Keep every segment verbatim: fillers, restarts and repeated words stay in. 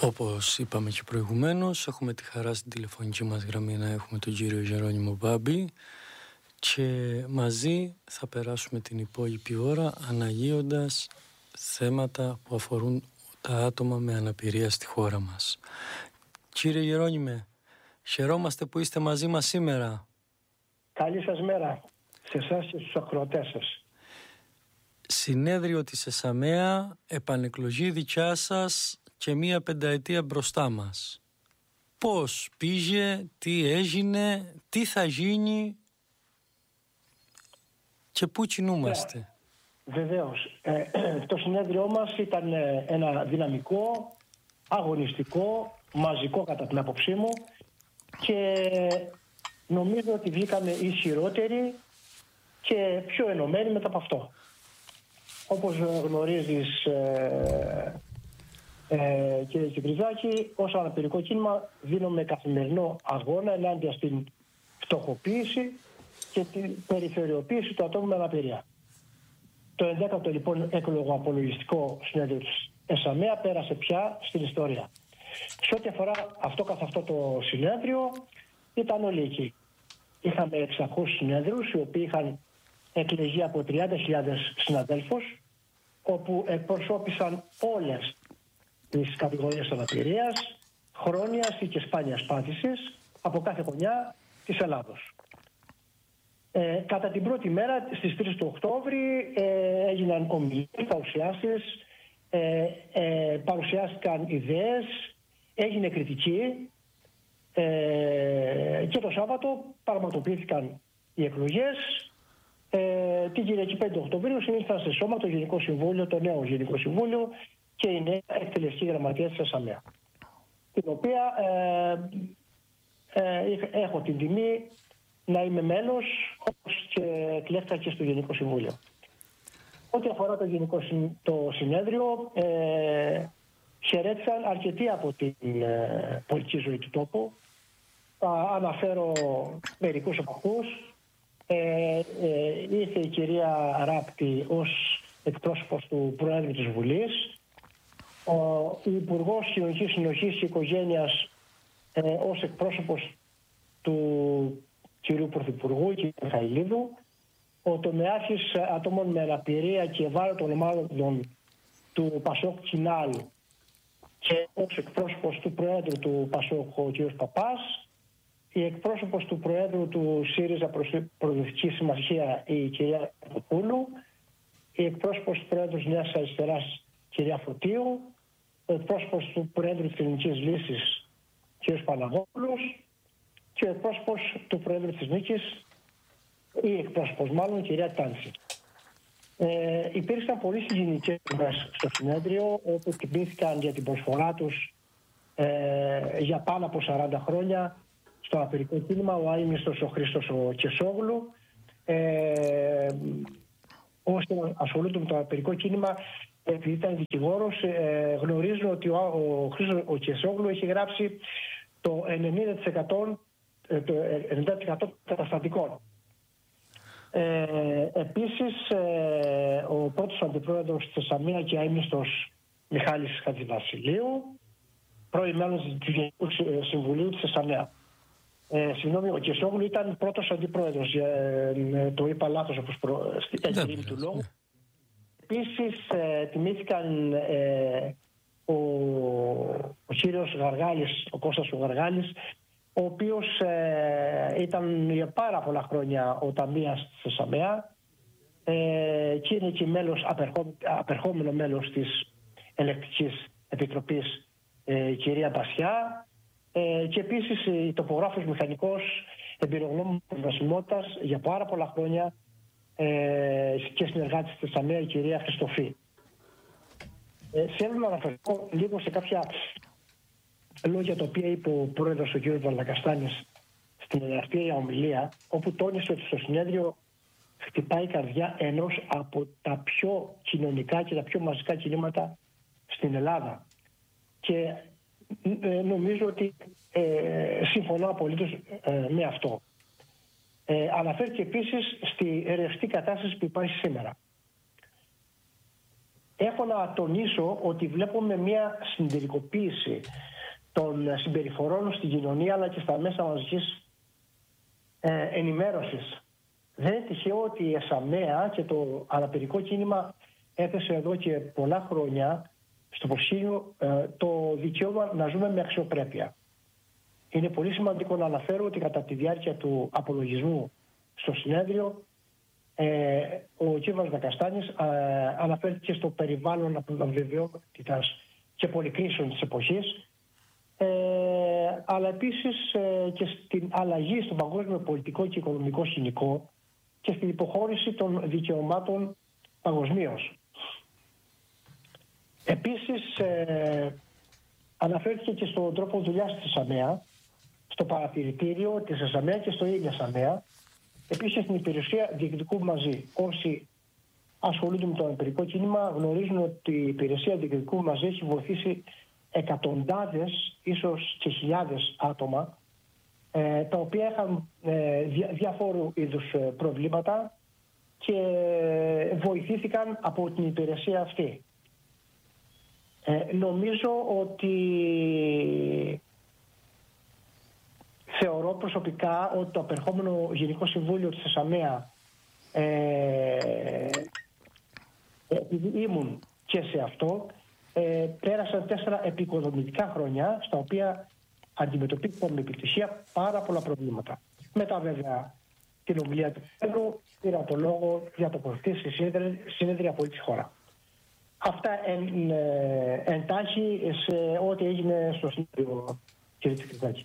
Όπως είπαμε και προηγουμένως, έχουμε τη χαρά στην τηλεφωνική μας γραμμή να έχουμε τον κύριο Γερόνιμο Μπάμπη και μαζί θα περάσουμε την υπόλοιπη ώρα αναγείοντας θέματα που αφορούν τα άτομα με αναπηρία στη χώρα μας. Κύριε Γερόνιμε, χαιρόμαστε που είστε μαζί μας σήμερα. Καλή σας μέρα σε εσάς και στους ακροατές σας. Συνέδριο της ΕΣΑΜΕΑ, επανεκλογή δικιά σας και μία πενταετία μπροστά μας. Πώς πήγε, τι έγινε, τι θα γίνει και πού κινούμαστε? Βεβαίως. Ε, το συνέδριό μας ήταν ένα δυναμικό, αγωνιστικό, μαζικό κατά την άποψή μου και νομίζω ότι βγήκαμε ισχυρότεροι και πιο ενωμένοι μετά από αυτό. Όπως γνωρίζεις, ε, ε, κύριε Κυπριζάκη, ως αναπηρικό κίνημα δίνουμε καθημερινό αγώνα ενάντια στην φτωχοποίηση και την περιφερειοποίηση του ατόμου με αναπηρία. Το ενδέκατο λοιπόν έκλογο απολογιστικό συνέδριο της ΕΣΑΜΕΑ πέρασε πια στην ιστορία. Σε ό,τι αφορά αυτό καθ' αυτό το συνέδριο, ήταν όλοι εκεί. Είχαμε εξακόσιους συνέδριους, οι οποίοι είχαν εκλεγεί από τριάντα χιλιάδες συναδέλφους, όπου εκπροσώπησαν όλες τις κατηγορίες αναπηρίας, χρόνιας ή και σπάνιας πάθησης, από κάθε γωνιά της Ελλάδος. Ε, κατά την πρώτη μέρα, στις τρεις του Οκτώβρη, ε, έγιναν ομιλίες, παρουσιάσεις, ε, ε, παρουσιάστηκαν ιδέες, έγινε κριτική ε, και το Σάββατο πραγματοποιήθηκαν οι εκλογές. Ε, την Κυριακή πέντε Οκτωβρίου συνήλθαν σε σώμα το Γενικό Συμβούλιο, το νέο Γενικό Συμβούλιο και η νέα εκτελεστική γραμματεία της ΕΣΑΜΕΑ, την οποία ε, ε, έχω την τιμή να είμαι μέλος, όπως και εκλέχθηκα και στο Γενικό Συμβούλιο. Ό,τι αφορά το Γενικό το Συνέδριο, ε, χαιρέτησαν αρκετοί από την ε, πολιτική ζωή του τόπου. Θα αναφέρω μερικούς από αυτούς. Ε, ε, ήρθε η κυρία Ράπτη ως εκπρόσωπος του Προέδρου της Βουλής, ο Υπουργός Κοινωνικής Συνοχής και Οικογένειας ε, ως εκπρόσωπος του κυρίου Πρωθυπουργού, κ. Μιχαηλίδου, ο τομεάρχης ατόμων με αναπηρία και ευάλωτων ομάδων του Πασόκ Κινάλ και ως εκπρόσωπος του Προέδρου του Πασόκ ο κ. Παπάς, η εκπρόσωπος του Προέδρου του ΣΥΡΙΖΑ Προοδευτική Συμμαχία η κυρία Παπούλου, η εκπρόσωπος του Προέδρου της Νέας Αριστεράς κυρία Φωτίου, ο εκπρόσωπος του Προέδρου της Ελληνικής Λύσης κ. Παναγόπουλος και ο εκπρόσωπος του Προέδρου της Νίκης, ή εκπρόσωπος μάλλον, κυρία Τάνση. Ε, υπήρξαν πολλοί συγγενικές στο συνέδριο, όπου τιμήθηκαν για την προσφορά τους ε, για πάνω από σαράντα χρόνια στο αναπηρικό κίνημα, ο άιμνηστος ο Χρήστος ο Κεσόγλου. Ε, ώστε ασχολούνται με το αναπηρικό κίνημα, επειδή ήταν δικηγόρος, ε, γνωρίζουν ότι ο, ο Χρήστος ο Κεσόγλου έχει γράψει το ενενήντα τοις εκατό, το ενενήντα τοις εκατό καταστατικών. Ε, επίσης, ε, ο πρώτος αντιπρόεδρος της ΕΣΑΜΕΑ και αείμνηστος Μιχάλης Χατζηβασιλείου, πρώην μέλος του Γενικού Συμβουλίου της ΕΣΑΜΕΑ. Ε, συγγνώμη, ο Κεσόγλου ήταν πρώτος αντιπρόεδρος, ε, το είπα λάθος όπως προ... στην τελική του λόγου. Επίσης, ε, τιμήθηκαν ε, ο, ο κύριος Γαργάλης, ο Κώστας ο Γαργάλης, ο οποίος ε, ήταν για πάρα πολλά χρόνια ο ταμείας της ΕΣΑΜΕΑ ε, και είναι και μέλος, απερχό, απερχόμενο μέλος της Ελεκτρικής Επιτροπής ε, κυρία Μπασιά ε, και επίσης η τοπογράφος μηχανικός εμπειρογνώμων προσβασιμότητας για πάρα πολλά χρόνια ε, και συνεργάτης της ΕΣΑΜΕΑ η κυρία Χριστοφή. Ε, θέλω να αναφερθώ λίγο σε κάποια λόγια τα οποία είπε ο πρόεδρος ο κ. Βαρδακαστάνης στην εναρκτήρια ομιλία, όπου τόνισε ότι στο συνέδριο χτυπάει η καρδιά ενός από τα πιο κοινωνικά και τα πιο μαζικά κινήματα στην Ελλάδα. Και ε, νομίζω ότι ε, συμφωνώ απολύτως ε, με αυτό. Ε, αναφέρθηκε επίσης στη ρευστή κατάσταση που υπάρχει σήμερα. έχω να τονίσω ότι βλέπουμε μια συντηρικοποίηση των συμπεριφορών στην κοινωνία αλλά και στα μέσα μαζικής ε, ενημέρωσης. Δεν είναι τυχαίο ότι η ΕΣΑΜΕΑ και το αναπηρικό κίνημα έθεσε εδώ και πολλά χρόνια στο προσκήνιο ε, το δικαίωμα να ζούμε με αξιοπρέπεια. Είναι πολύ σημαντικό να αναφέρω ότι κατά τη διάρκεια του απολογισμού στο συνέδριο ε, ο κ. Δακαστάνης ε, αναφέρθηκε στο περιβάλλον αβεβαιότητας και πολυκρίσεων της εποχής, ε, αλλά επίσης ε, και στην αλλαγή στο παγκόσμιο πολιτικό και οικονομικό σκηνικό και στην υποχώρηση των δικαιωμάτων παγκοσμίως. Επίσης ε, αναφέρθηκε και στον τρόπο δουλειάς της ΕΣΑΜΕΑ, στο παρατηρητήριο της ΕΣΑΜΕΑ και στο ίδιο ΕΣΑΜΕΑ, επίσης στην υπηρεσία διεκδικού μαζί. Όσοι ασχολούνται με το αναπηρικό κίνημα γνωρίζουν ότι η υπηρεσία διεκδικού μαζί έχει βοηθήσει εκατοντάδες, ίσως και χιλιάδες άτομα, ε, τα οποία είχαν ε, δια, διαφόρου είδους προβλήματα και βοηθήθηκαν από την υπηρεσία αυτή. Ε, νομίζω ότι θεωρώ προσωπικά ότι το απερχόμενο Γενικό Συμβούλιο της ΕΣΑΜΕΑ, ε, επειδή ήμουν και σε αυτό, ε, πέρασαν τέσσερα επικοδομητικά χρόνια στα οποία αντιμετωπίστηκαν με επιτυχία πάρα πολλά προβλήματα. Μετά βέβαια την ομιλία του Πέτρου πήρα το λόγο για το τοποθετήσει στη συνέδρια από τη χώρα. Αυτά εν, ε, εντάχει σε ό,τι έγινε στο συνέδριο, κύριε Τσικριτάκη.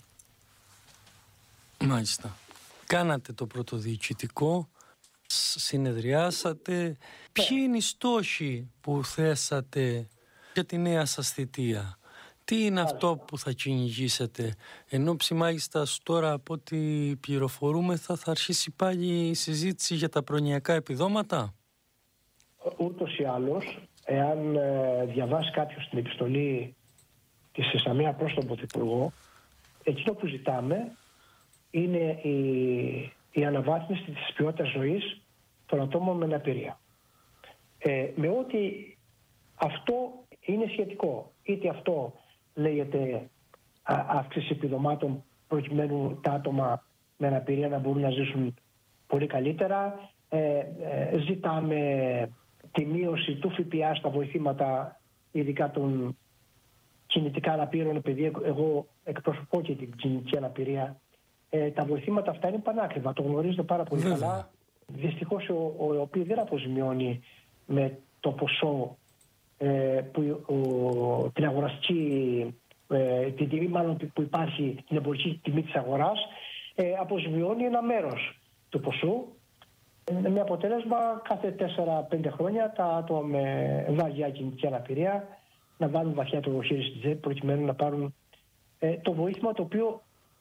Μάλιστα. Κάνατε το πρωτοδιοικητικό, συνεδριάσατε. Ποιοι είναι οι στόχοι που θέσατε για τη νέα σας θητεία? Τι είναι Μάλιστα. αυτό που θα κυνηγήσετε? Ενώ μάλιστα τώρα από ό,τι πληροφορούμεθα θα αρχίσει πάλι η συζήτηση για τα προνοιακά επιδόματα. Ούτως ή άλλως, εάν ε, διαβάσει κάποιος την επιστολή της ΕΣΑΜΕΑ προς τον Πρωθυπουργό, εκείνο που ζητάμε είναι η, η αναβάθμιση της ποιότητας ζωής των ατόμων με αναπηρία. Ε, με ό,τι αυτό είναι σχετικό. Είτε αυτό λέγεται α, αύξηση επιδομάτων προκειμένου τα άτομα με αναπηρία να μπορούν να ζήσουν πολύ καλύτερα. Ε, ε, ζητάμε τη μείωση του ΦΠΑ στα βοηθήματα, ειδικά των κινητικά αναπήρων, επειδή εγώ εκπροσωπώ και την κινητική αναπηρία. Ε, τα βοηθήματα αυτά είναι πανάκριβα, το γνωρίζετε πάρα πολύ Βέβαια. καλά. Δυστυχώς ο, ο, ο οποίος δεν αποζημιώνει με το ποσό ε, που ο, την αγοραστική, ε, την τιμή μάλλον που υπάρχει, την εμπορική τιμή της αγοράς, ε, αποζημιώνει ένα μέρος του ποσού, ε, με αποτέλεσμα κάθε τέσσερα πέντε χρόνια τα άτομα με βαριά κινητική αναπηρία να βάλουν βαθιά το χέρι στη τσέπη προκειμένου να πάρουν ε, το βοήθημα το οποίο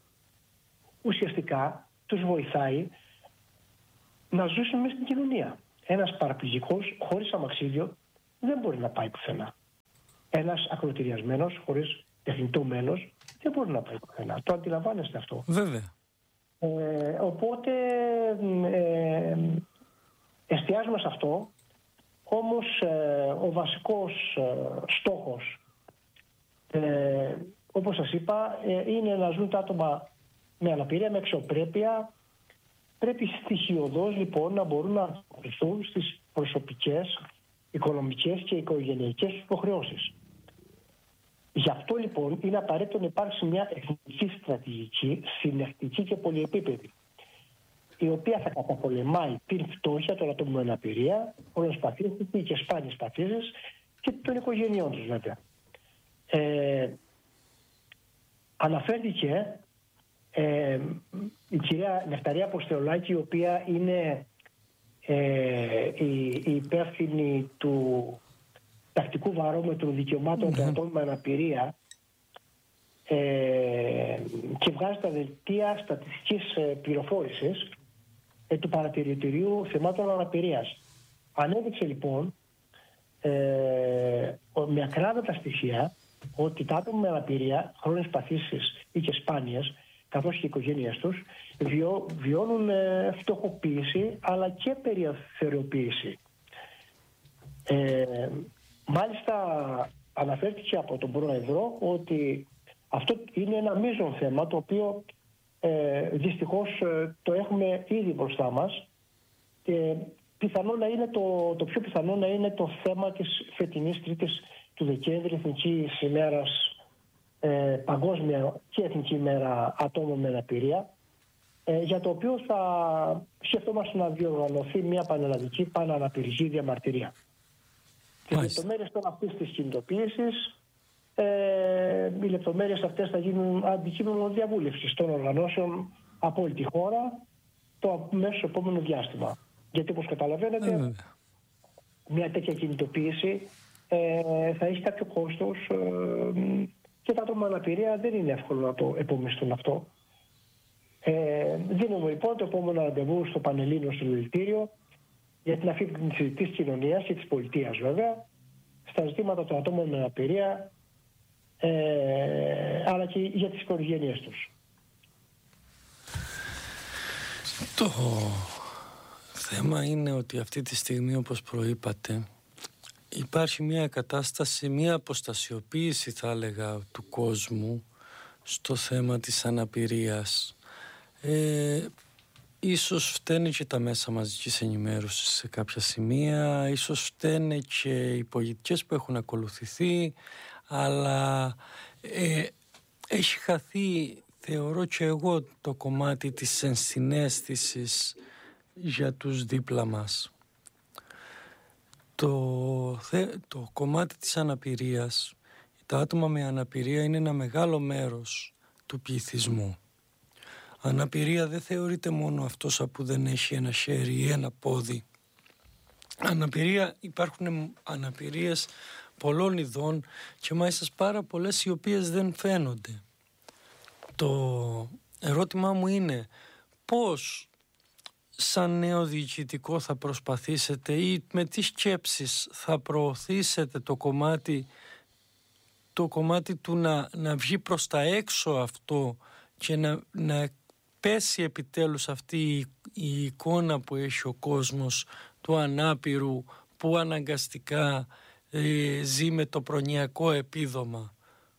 ουσιαστικά τους βοηθάει να ζήσουν μέσα στην κοινωνία. Ένας παραπληγικός χωρίς αμαξίδιο δεν μπορεί να πάει πουθενά. Ένας ακροτηριασμένος χωρίς τεχνητό μέλος δεν μπορεί να πάει πουθενά. Το αντιλαμβάνεστε αυτό. Βέβαια. Ε, οπότε ε, εστιάζουμε σε αυτό, όμως ε, ο βασικός ε, στόχος, ε, όπως σας είπα, ε, είναι να ζουν τα άτομα με αναπηρία, με αξιοπρέπεια. Πρέπει στοιχειωδώς λοιπόν να μπορούν να ανταποκριθούν στις προσωπικές, οικονομικές και οικογενειακές υποχρεώσεις. Γι' αυτό λοιπόν είναι απαραίτητο να υπάρξει μια εθνική στρατηγική, συνεχτική και πολυεπίπεδη, η οποία θα καταπολεμάει την φτώχεια των ατόμων με αναπηρία, όλες παθήσεις και σπάνιες παθήσεις και των οικογενειών τους βέβαια. Ε, αναφέρθηκε Ε, η κυρία Νεκταρία Αποστεολάκη, η οποία είναι ε, η, η υπεύθυνη του τακτικού βαρόμετρου δικαιωμάτων των ατόμων με αναπηρία ε, και βγάζει τα δελτία στατιστικής ε, πληροφόρησης ε, του Παρατηρητηρίου Θεμάτων Αναπηρίας. Ανέδειξε λοιπόν ε, με ακράδαντα στοιχεία ότι τα άτομα με αναπηρία, χρόνιες παθήσεις ή και σπάνιες, καθώς και οι οικογένειες τους, βιώ, βιώνουν ε, φτωχοποίηση αλλά και περιθωριοποίηση. Ε, Μάλιστα αναφέρθηκε από τον Πρόεδρο ότι αυτό είναι ένα μείζον θέμα το οποίο ε, δυστυχώς ε, το έχουμε ήδη μπροστά μας και πιθανό να είναι το, το πιο πιθανό να είναι το θέμα της φετινής τρίτης του Δεκέμβρη, Εθνικής ημέρας, ε, παγκόσμια και Εθνική ημέρα ατόμων με αναπηρία, ε, για το οποίο θα σκεφτόμαστε να διοργανωθεί μια πανελλαδική παναναπηρική διαμαρτυρία. Τις λεπτομέρειες τώρα αυτής της κινητοποίησης, ε, οι λεπτομέρειες αυτές θα γίνουν αντικείμενο διαβούλευσης των οργανώσεων από όλη τη χώρα το μέσω επόμενο διάστημα. Γιατί όπως καταλαβαίνετε, mm. μια τέτοια κινητοποίηση ε, θα έχει κάποιο κόστος ε, και τα άτομα με αναπηρία δεν είναι εύκολο να το επομιστούν αυτό. Ε, δίνουμε λοιπόν το επόμενο ραντεβού στο Πανελλήνιο Συλλογητήριο για την αφήγηση της κοινωνίας και της πολιτείας βέβαια στα ζητήματα των ατόμων με αναπηρία, ε, αλλά και για τις οικογένειές τους. Το θέμα είναι ότι αυτή τη στιγμή, όπως προείπατε, υπάρχει μια κατάσταση, μια αποστασιοποίηση θα έλεγα του κόσμου στο θέμα της αναπηρίας. Ε, ίσως φταίνε και τα μέσα μαζικής ενημέρωσης σε κάποια σημεία, ίσως φταίνε και οι πολιτικές που έχουν ακολουθηθεί, αλλά ε, έχει χαθεί, θεωρώ και εγώ, το κομμάτι της ενσυναίσθησης για τους δίπλα μας. Το, το κομμάτι της αναπηρίας, τα άτομα με αναπηρία είναι ένα μεγάλο μέρος του πληθυσμού. Αναπηρία δεν θεωρείται μόνο αυτός που δεν έχει ένα χέρι ή ένα πόδι. Αναπηρία, υπάρχουν αναπηρίες πολλών ειδών και μάλιστα πάρα πολλές οι οποίες δεν φαίνονται. Το ερώτημά μου είναι πώς σαν νέο διοικητικό θα προσπαθήσετε ή με τι σκέψεις θα προωθήσετε το κομμάτι, το κομμάτι του να, να βγει προς τα έξω αυτό και να, να πέσει επιτέλους αυτή η, η εικόνα που έχει ο κόσμος του ανάπηρου που αναγκαστικά ε, ζει με το προνοιακό επίδομα.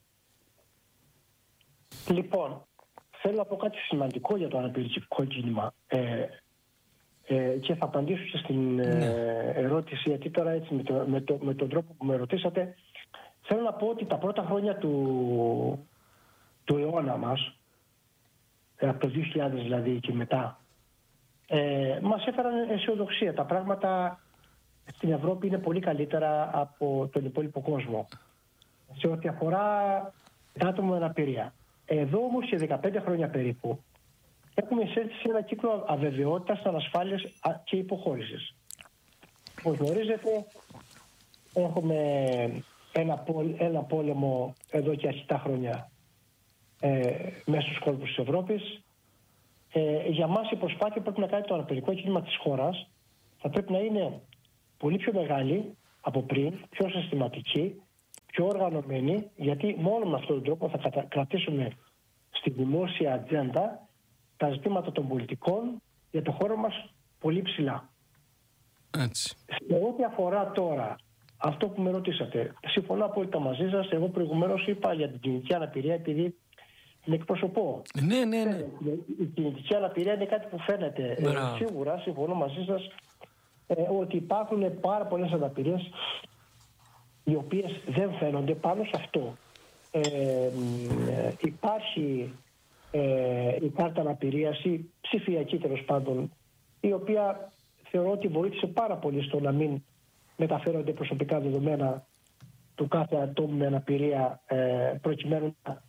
Λοιπόν, θέλω να πω κάτι σημαντικό για το αναπηρικό κίνημα ε, ε, και θα απαντήσω και στην ε, ναι. ερώτηση, γιατί τώρα έτσι με, το, με, το, με τον τρόπο που με ρωτήσατε θέλω να πω ότι τα πρώτα χρόνια του, του αιώνα μας, από το δύο χιλιάδες δηλαδή και μετά, ε, μας έφεραν αισιοδοξία. Τα πράγματα στην Ευρώπη είναι πολύ καλύτερα από τον υπόλοιπο κόσμο σε ό,τι αφορά τα άτομα με αναπηρία. Εδώ όμως και δεκαπέντε χρόνια περίπου έχουμε εισέλθει σε ένα κύκλο αβεβαιότητας, ανασφάλειας και υποχώρησης. Όπως γνωρίζετε, έχουμε ένα, ένα πόλεμο εδώ και αρκετά χρόνια ε, μέσα στους κόλπους της Ευρώπης. Ε, για μας η προσπάθεια που πρέπει να κάνει το αναπηρικό κίνημα της χώρας θα πρέπει να είναι πολύ πιο μεγάλη από πριν, πιο συστηματική, πιο οργανωμένη, γιατί μόνο με αυτόν τον τρόπο θα κατα... κρατήσουμε στη δημόσια ατζέντα τα ζητήματα των πολιτικών για το χώρο μας πολύ ψηλά. Έτσι. Σε ό,τι αφορά τώρα αυτό που με ρωτήσατε, συμφωνώ απόλυτα μαζί σας. Εγώ προηγουμένως είπα για την κινητική αναπηρία επειδή την εκπροσωπώ. Ναι, ναι, ναι. Η κινητική αναπηρία είναι κάτι που φαίνεται. Ε, σίγουρα συμφωνώ μαζί σας ε, ότι υπάρχουν πάρα πολλές αναπηρίες οι οποίες δεν φαίνονται. Πάνω σε αυτό ε, ε, υπάρχει ε, η κάρτα αναπηρίας ή ψηφιακή τέλος πάντων, η οποία θεωρώ ότι βοήθησε πάρα πολύ στο να μην μεταφέρονται προσωπικά δεδομένα του κάθε ατόμου με αναπηρία ε, προκειμένου να,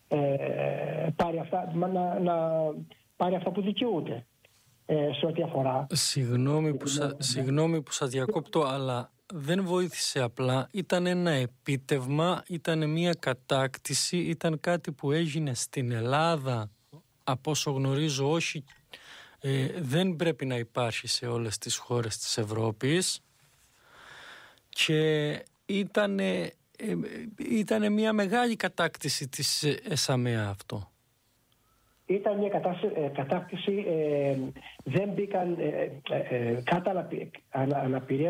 ε, πάρει αυτά, να, να πάρει αυτά που δικαιούται ε, σε ό,τι αφορά. Συγγνώμη που, σα, συγγνώμη που σας διακόπτω, αλλά δεν βοήθησε απλά. Ήταν ένα επίτευγμα, ήταν μια κατάκτηση, ήταν κάτι που έγινε στην Ελλάδα, από όσο γνωρίζω, όχι, ε, δεν πρέπει να υπάρχει σε όλες τις χώρες της Ευρώπης και ήταν, ε, ήταν μια μεγάλη κατάκτηση της ΕΣΑΜΕΑ αυτό. Ήταν μια κατάκτηση, ε, δεν μπήκαν ε, ε, ε, κάρτα αναπηρίας,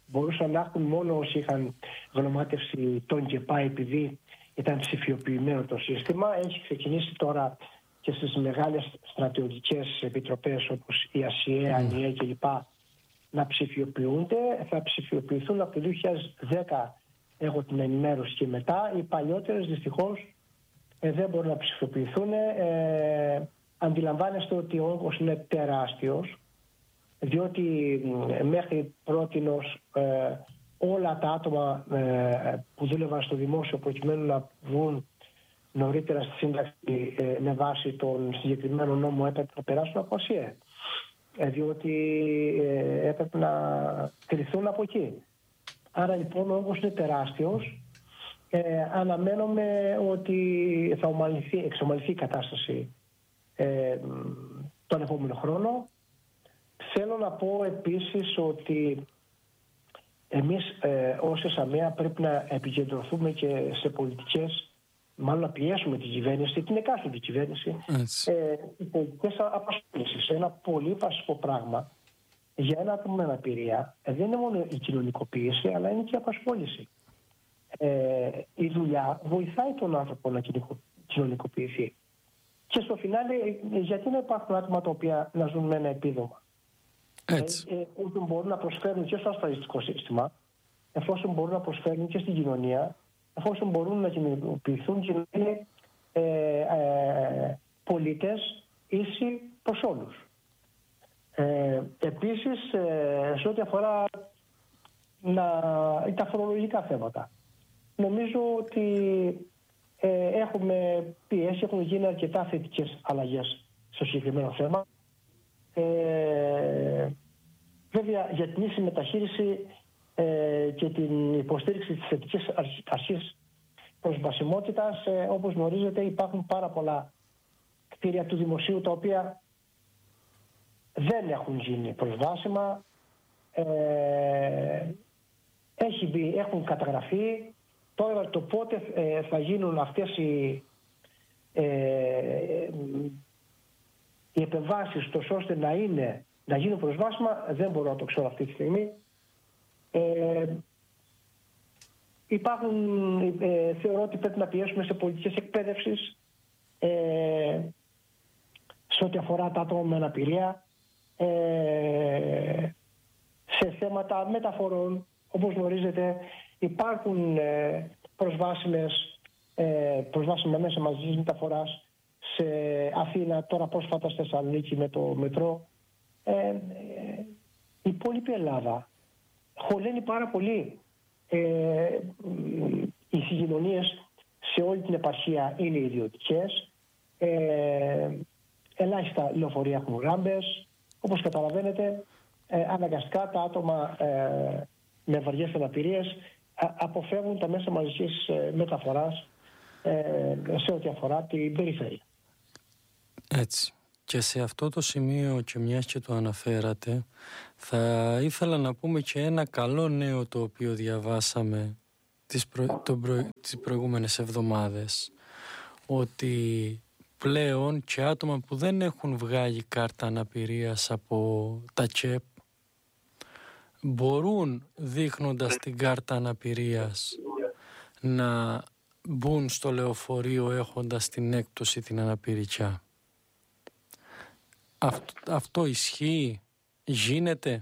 μπορούσαν να έχουν μόνο όσοι είχαν γνωμάτευση των ΚΕΠΑ, επειδή ήταν ψηφιοποιημένο το σύστημα. Έχει ξεκινήσει τώρα και στις μεγάλες στρατιωτικές επιτροπές όπως η ΑΣΙΕ, η ΑΝΙΕ κλπ. Να ψηφιοποιούνται. Θα ψηφιοποιηθούν από το δύο χιλιάδες δέκα, έχω την ενημέρωση, και μετά. Οι παλιότερες δυστυχώς ε, δεν μπορούν να ψηφιοποιηθούν. Ε, αντιλαμβάνεστε ότι ο όγκος είναι τεράστιος, διότι ε, μέχρι πρότινος ε, όλα τα άτομα ε, που δούλευαν στο δημόσιο προκειμένου να βγουν νωρίτερα στη σύνταξη ε, με βάση τον συγκεκριμένο νόμο έπρεπε να περάσουν από ΑΣΙΕ, ε, διότι ε, έπρεπε να κρυθούν από εκεί. Άρα λοιπόν ο όγκος είναι τεράστιος. Ε, αναμένουμε ότι θα ομαλυθεί, εξομαλυθεί η κατάσταση ε, τον επόμενο χρόνο. Θέλω να πω επίσης ότι εμείς ε, ως ΕΣΑΜΕΑ πρέπει να επικεντρωθούμε και σε πολιτικές, μάλλον να πιέσουμε την κυβέρνηση, την εκάστοτε κυβέρνηση, ε, οι πολιτικές απασχόλησης. Ένα πολύ βασικό πράγμα για ένα άτομο με αναπηρία ε, δεν είναι μόνο η κοινωνικοποίηση, αλλά είναι και η απασχόληση. Ε, η δουλειά βοηθάει τον άνθρωπο να κοινωνικοποιηθεί. Και στο φινάλε, γιατί να υπάρχουν άτομα τα οποία να ζουν με ένα επίδομα. Έτσι. Ε, ε, μπορούν να προσφέρουν και στο ασφαλιστικό σύστημα, εφόσον μπορούν να προσφέρουν και στην κοινωνία, εφόσον μπορούν να κοινωνικοποιηθούν και να είναι ε, ε, πολίτες ίσοι προς όλους. Ε, επίσης, ε, σε ό,τι αφορά να, τα φορολογικά θέματα, νομίζω ότι ε, έχουμε πιέσει, έχουν γίνει αρκετά θετικές αλλαγές στο συγκεκριμένο θέμα. Ε, βέβαια, για την ίση μεταχείριση ε, και την υποστήριξη της θετικής αρχής προσβασιμότητας, ε, όπως γνωρίζετε, υπάρχουν πάρα πολλά κτίρια του δημοσίου τα οποία δεν έχουν γίνει προσβάσιμα, ε, έχει μπει, έχουν καταγραφεί. Τώρα το πότε ε, θα γίνουν αυτές οι, ε, οι επεμβάσεις τόσο ώστε να, είναι, να γίνουν προσβάσιμα, δεν μπορώ να το ξέρω αυτή τη στιγμή. Ε, υπάρχουν, ε, θεωρώ ότι πρέπει να πιέσουμε σε πολιτικές εκπαίδευσης ε, σε ό,τι αφορά τα άτομα με αναπηρία, ε, σε θέματα μεταφορών. Όπως γνωρίζετε, υπάρχουν ε, προσβάσιμες, ε, προσβάσιμα μέσα μαζικής μεταφοράς σε Αθήνα, τώρα πρόσφατα στη Θεσσαλονίκη με το μετρό. Ε, ε, η υπόλοιπη Ελλάδα χωλαίνει πάρα πολύ. Ε, οι συγκοινωνίες σε όλη την επαρχία είναι ιδιωτικές. Ε, ελάχιστα λεωφορεία έχουν γράμπες. Όπως καταλαβαίνετε, ε, αναγκαστικά τα άτομα ε, με βαριές αναπηρίες αποφεύγουν τα μέσα μαζικής ε, μεταφοράς ε, σε ό,τι αφορά την περιφέρεια. Έτσι. Και σε αυτό το σημείο, και μιας και το αναφέρατε, θα ήθελα να πούμε και ένα καλό νέο το οποίο διαβάσαμε τις, προ... το προ... τις προηγούμενες εβδομάδες, ότι πλέον και άτομα που δεν έχουν βγάλει κάρτα αναπηρίας από τα ΚΕΠ μπορούν, δείχνοντας την κάρτα αναπηρίας, να μπουν στο λεωφορείο έχοντας την έκπτωση την αναπηρικιά. Αυτό, αυτό ισχύει, γίνεται?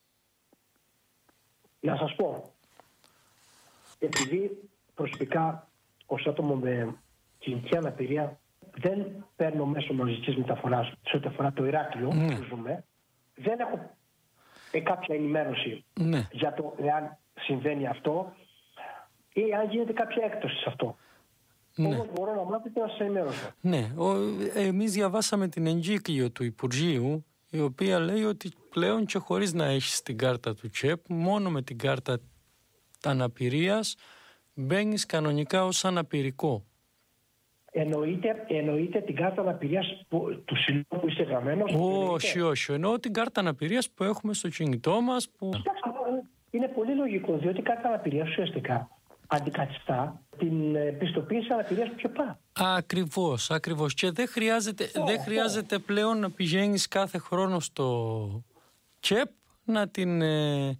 Να σας πω, επειδή προσωπικά ως άτομο με κοινωνική αναπηρία δεν παίρνω μέσω μαζικής μεταφοράς σε ό,τι αφορά το Ηράκλειο mm. που ζούμε, δεν έχω ε, κάποια ενημέρωση mm. για το εάν συμβαίνει αυτό ή αν γίνεται κάποια έκπτωση σε αυτό. Ναι. Όμως μπορώ να μάθω και να σας ενημερώσω. Ναι, ο, εμείς διαβάσαμε την εγκύκλιο του Υπουργείου, η οποία λέει ότι πλέον και χωρίς να έχεις την κάρτα του ΚΕΠ, μόνο με την κάρτα αναπηρίας μπαίνεις κανονικά ως αναπηρικό. Εννοείται, εννοείται την κάρτα αναπηρίας που, του συλλόγου που είσαι γραμμένος? Όχι, όχι. Εννοώ την κάρτα αναπηρίας που έχουμε στο κινητό μας. Που... Είναι πολύ λογικό, διότι η κάρτα αναπηρίας ουσιαστικά αντικαθιστά την πιστοποίηση αναπηρίας του ΚΕΠΑ. Ακριβώς, ακριβώς. Και δεν χρειάζεται, oh, δεν χρειάζεται oh. πλέον να πηγαίνεις κάθε χρόνο στο ΚΕΠ να την,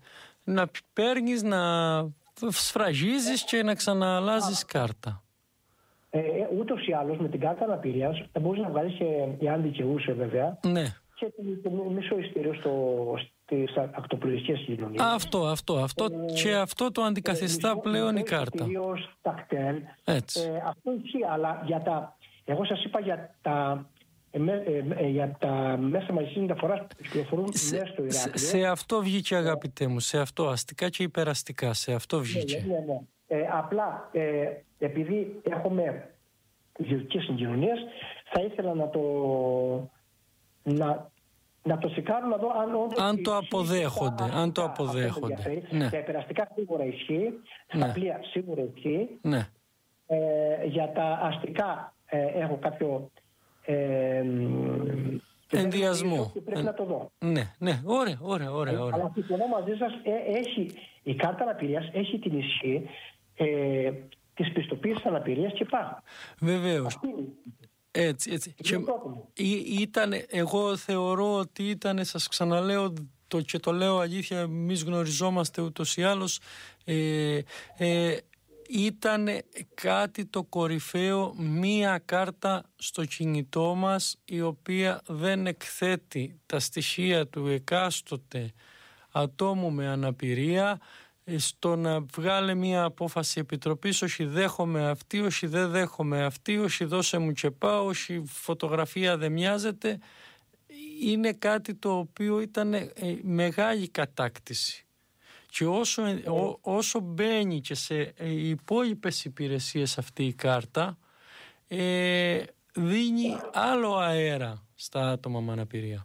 να παίρνεις, να σφραγίζεις και να ξαναλάζεις κάρτα. Ε, ούτως ή άλλως με την κάρτα αναπηρίας θα μπορείς να βγάλεις και, αν δικαιούσε βέβαια, ναι. και το μισό εισιτήριο στις ακτοπλοϊκές κοινωνίες. Αυτό, αυτό, αυτό ε, και αυτό το αντικαθιστά ε, πλέον η κάρτα. Έτσι. Ε, αυτό ισχύει, αλλά για τα, εγώ σας είπα για τα, ε, ε, για τα μέσα μαζικής μεταφοράς που κυκλοφορούν μέσα στο Ηράκλειο. Σε, σε αυτό βγήκε, αγαπητέ μου, σε αυτό, αστικά και υπεραστικά, σε αυτό βγήκε. Ναι, ναι, ναι. Ε, απλά ε, επειδή έχουμε ιδιωτικές συγκοινωνίες, θα ήθελα να το να, να το σηκάρω, να δω αν, αν το αποδέχονται. Αν, αν το αποδέχονται. Ναι. Τα υπεραστικά σίγουρα ισχύει, ναι. στα πλοία σίγουρα ισχύει. Ναι. Ε, για τα αστικά ε, έχω κάποιο ε, ενδιασμό. Πρέπει ε, να το δω. Ναι, ναι, ωραία, ωραία, ωραία. ωραία. Αλλά συμφωνώ μαζί σας, ε, έχει, η κάρτα αναπηρίας έχει την ισχύ ε, της πιστοποίησης αναπηρίας και υπάρχουν. Βεβαίως. Έτσι, έτσι. Και ήταν, εγώ θεωρώ ότι ήταν, σας ξαναλέω το, και το λέω αλήθεια, εμείς γνωριζόμαστε ούτως ή άλλως, ε, ε, ήταν κάτι το κορυφαίο, μία κάρτα στο κινητό μας η οποία δεν εκθέτει τα στοιχεία του εκάστοτε ατόμου με αναπηρία στο να βγάλε μία απόφαση επιτροπής, όχι δέχομαι αυτή, όχι δεν δέχομαι αυτή, όχι δώσε μου και πάω, όχι φωτογραφία δεν μοιάζεται. Είναι κάτι το οποίο ήταν ε, μεγάλη κατάκτηση. Και όσο, ό, όσο μπαίνει και σε υπόλοιπες υπηρεσίες αυτή η κάρτα, ε, δίνει άλλο αέρα στα άτομα με αναπηρία.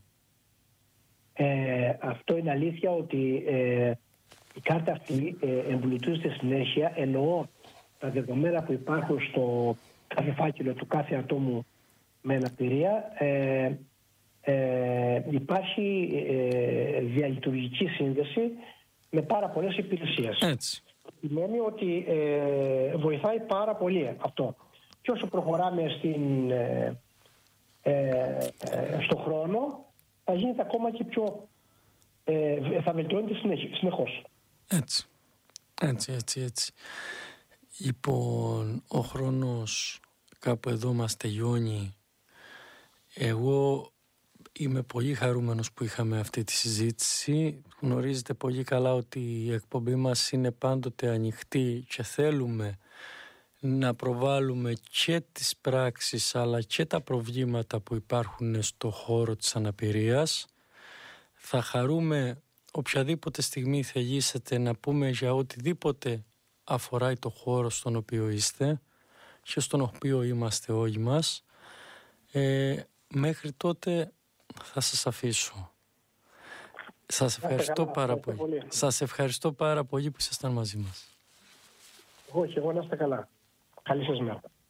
Ε, αυτό είναι αλήθεια ότι ε, η κάρτα αυτή ε, εμπλουτίζεται συνέχεια, εννοώ τα δεδομένα που υπάρχουν στο κάθε φάκελο του κάθε ατόμου με αναπηρία. Ε, ε, υπάρχει ε, διαλειτουργική σύνδεση με πάρα πολλές υπηρεσίες. Έτσι. Σημαίνει ότι ε, βοηθάει πάρα πολύ αυτό. Και όσο προχωράμε στην, ε, ε, στο χρόνο, θα γίνεται ακόμα και πιο... Ε, θα βελτιώνεται συνεχώς. Έτσι. Έτσι, έτσι, έτσι. Λοιπόν, ο χρόνος κάπου εδώ μας τελειώνει. Εγώ είμαι πολύ χαρούμενος που είχαμε αυτή τη συζήτηση. Γνωρίζετε πολύ καλά ότι η εκπομπή μας είναι πάντοτε ανοιχτή και θέλουμε να προβάλλουμε και τις πράξεις αλλά και τα προβλήματα που υπάρχουν στο χώρο της αναπηρίας. Θα χαρούμε οποιαδήποτε στιγμή θελήσετε να πούμε για οτιδήποτε αφορά το χώρο στον οποίο είστε και στον οποίο είμαστε όλοι μας. Ε, μέχρι τότε θα σας αφήσω. Σας ευχαριστώ πάρα πολύ. πολύ. Σας ευχαριστώ πάρα πολύ που ήσασταν μαζί μας. Εγώ και εγώ να είστε καλά. Καλή σας μέρα.